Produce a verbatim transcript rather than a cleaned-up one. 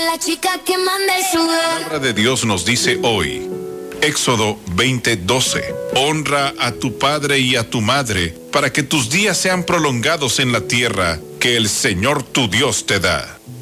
La chica que manda el sudor. La palabra de Dios nos dice hoy, Éxodo veinte doce, honra a tu padre y a tu madre para que tus días sean prolongados en la tierra que el Señor tu Dios te da.